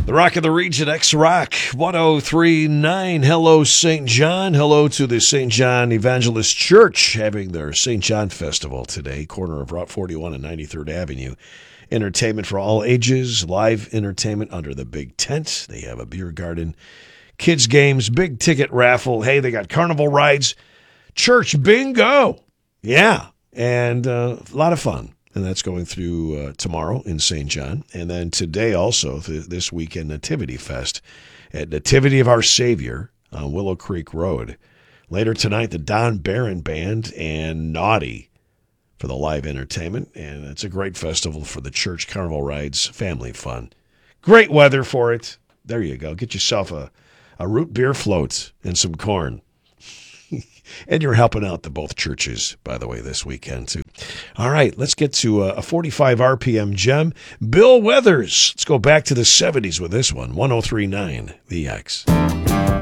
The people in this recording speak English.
The Rock of the Region, X-Rock, 103.9. Hello, St. John. Hello to the St. John Evangelist Church having their St. John Festival today, corner of Route 41 and 93rd Avenue. Entertainment for all ages, live entertainment under the big tent. They have a beer garden, kids games, big ticket raffle. Hey, they got carnival rides, church bingo. Yeah, and a lot of fun. And that's going through tomorrow in St. John. And then today also, this weekend, Nativity Fest at Nativity of Our Savior on Willow Creek Road. Later tonight, the Don Barron Band and Naughty for the live entertainment. And it's a great festival for the church, carnival rides, family fun. Great weather for it. There you go. Get yourself a root beer float and some corn. And you're helping out the both churches, by the way, this weekend, too. All right, let's get to a 45 RPM gem. Bill Withers. Let's go back to the 70s with this one, 103.9 The X.